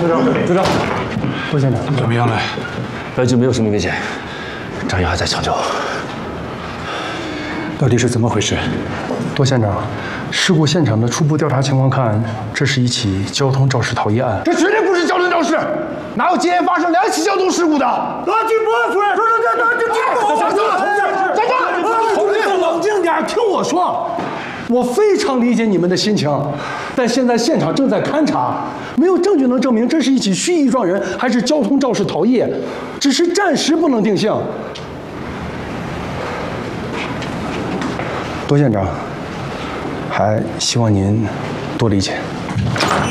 组长，多县长， 怎么样了？ 本局没有生命危险，张扬还在抢救。 到底是怎么回事？ 多县长，事故现场的初步调查情况看，这是一起交通肇事逃逸案。 这绝对不是交通肇事，哪有今天发生2起交通事故的？ 罗金波夫人， 同志，冷静点，听我说。 我非常理解你们的心情，但现在现场正在勘查，没有证据能证明这是一起蓄意撞人还是交通肇事逃逸，只是暂时不能定性。多县长，还希望您多理解。